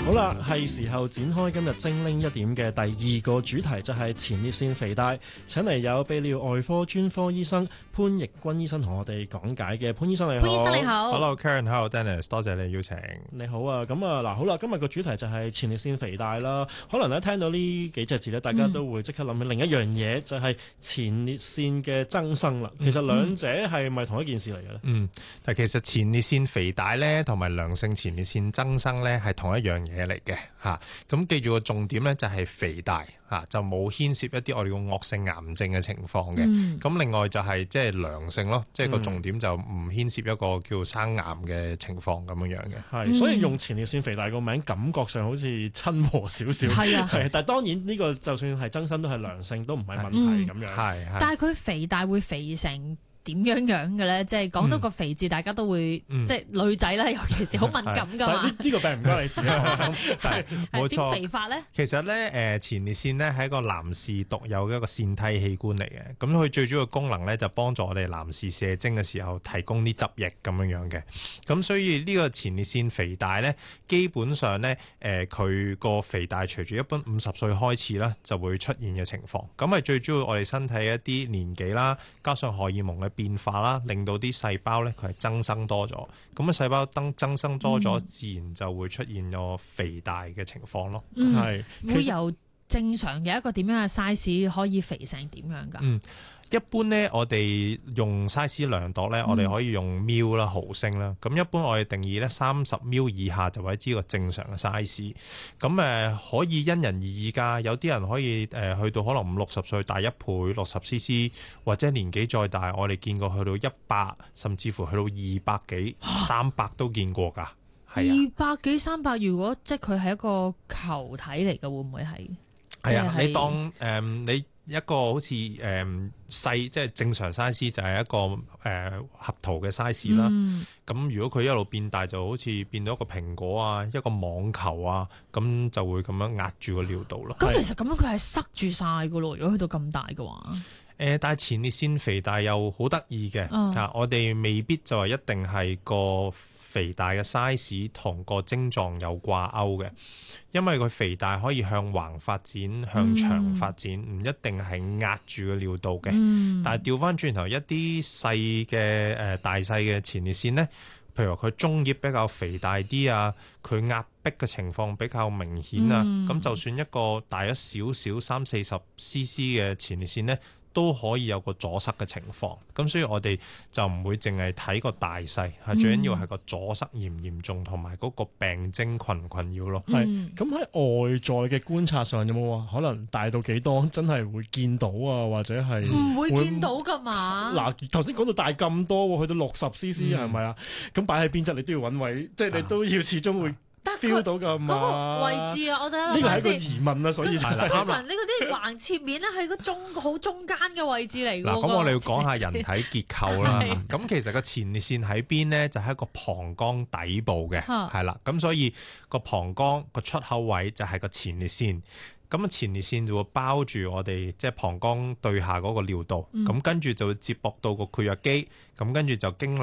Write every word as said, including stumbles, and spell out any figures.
好啦，係時候展開今日精靈一點嘅第二個主題，就係前列腺肥大。請嚟有泌尿外科專科醫生潘奕君醫生同我哋講解嘅。潘醫生你好。 潘醫生你好。 Hello Karen，Hello Dennis， 多謝你邀請。 你好啊，咁啊嗱，好啦，今日個主題就係前列腺肥大啦。可能咧聽到呢幾隻字咧，大家都會即刻諗起另一樣嘢，嗯、就係前列腺嘅增生啦。其實兩者係咪同一件事嚟嘅咧？ 嗯，但其實前列腺肥大咧，同埋良性前列腺增生咧，係同一樣嘢嚟嘅嚇。咁記住個重點咧，就係肥大嚇，就冇牽涉一啲我哋嘅惡性癌症嘅情況嘅。咁、嗯、另外就係即係良性咯，即係個重點就唔牽涉一個叫生癌嘅情況咁樣樣嘅。 係、嗯，所以用前列腺肥大個名，感覺上好似親和少少。係啊，係，但係當然呢個就算係增生都係良性，都唔係問題咁樣。係、嗯， 但係佢肥大會肥成點樣樣嘅咧？即係講到個肥字，大家都會、嗯、即係女仔咧，尤其是好敏感噶嘛。呢、這個病唔關你事啊，放心。係冇錯。點肥法咧？ 其實咧，誒前列腺咧係一個男士獨有嘅一個腺體器官嚟嘅。咁佢最主要嘅功能咧就幫助我哋男士射精嘅時候提供啲汁液咁樣樣嘅。咁所以呢個前列腺肥大咧，基本上咧誒佢個肥大隨住一般五十歲開始啦就會出現嘅情況。咁係最主要我哋身體一啲年紀啦，加上荷爾蒙嘅變化啦，令到啲細胞咧佢係增生多咗，咁啊細胞增增生多咗、嗯，自然就會出現咗肥大嘅情況咯。係、 嗯、會由正常嘅一個點樣嘅 size 可以肥成點樣噶？嗯。 一般咧，我哋用 size 量度咧，我哋可以用 ml 啦、毫升啦。咁一般我哋定義咧，三十 ml 以下就為之個正常嘅 size。咁誒可以因人而異㗎，有啲人可以誒去到可能五六十歲大一倍六十 cc， 或者年紀再大，我哋見過去到一百，甚至乎去到二百幾、三百都見過㗎。係啊， 二百幾三百，如果即係佢係一個球體嚟嘅，會唔會係？ 係啊，你當誒、呃、你。一個好似誒細即係正常 size 就係一個誒、呃、合桃嘅 size 啦。咁、嗯、如果佢一路變大，就好似變到一個蘋果啊，一個網球啊，咁就會咁樣壓住個尿道咯。 咁其實咁樣佢係塞住晒噶咯。如果去到咁大嘅話，誒、 呃，但係前列腺肥大又好得意嘅啊！我哋未必就係一定係個肥大嘅 size 同個症狀有掛鈎嘅，因為佢肥大可以向橫發展、向長發展，唔、嗯、一定係壓住個尿道嘅、嗯。但係調翻轉頭一啲細嘅誒大細嘅前列腺呢，譬如話佢中葉比較肥大啲啊，佢壓迫嘅情況比較明顯啊，咁、嗯、就算一個大咗少少三四十 cc 嘅前列腺呢，都可以有個阻塞嘅情況，咁所以我哋就唔會淨係睇個大細，係、嗯、最緊要係個阻塞嚴唔嚴重，同埋嗰個病徵困唔困擾咯。 係咁喺外在嘅觀察上，有冇話可能大到幾多真係會見到啊？或者係唔會見到㗎嘛？嗱， 頭先講到大咁多，去到六十 cc 係咪啊？咁擺喺邊側你都要揾位，即、就、係、是、你都要始終會。啊 feel 到㗎嘛？ 嗰個位置啊，我覺得呢個係一個疑問啊，所以係啦。 通常呢嗰啲橫切面咧係個中好中間嘅位置嚟㗎。 嗱，咁我哋要講下人體結構啦。咁其實個前列腺喺邊咧，就喺個膀胱底部嘅，係啦。咁所以個膀胱個出口位就係個前列腺。咁啊，前列腺就會包住我哋即係膀胱對下嗰個尿道。咁、嗯、跟住就會接駁到個括約肌。咁跟住就經